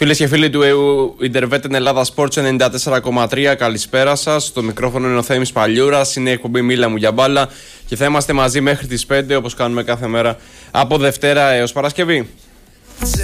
Φίλες και φίλοι του Ιντερβέτεν Ελλάδα Sports 94,3, καλησπέρα σας. Στο μικρόφωνο είναι ο Θέμης Παλιούρας, είναι η εκπομπή Μίλα μου για μπάλα και θα είμαστε μαζί μέχρι τις 5 όπως κάνουμε κάθε μέρα από Δευτέρα έως Παρασκευή.